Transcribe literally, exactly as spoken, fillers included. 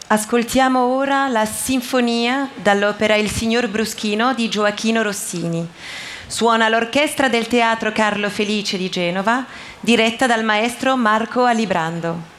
Ascoltiamo ora la sinfonia dall'opera Il signor Bruschino di Gioachino Rossini. Suona l'orchestra del Teatro Carlo Felice di Genova, diretta dal maestro Marco Alibrando.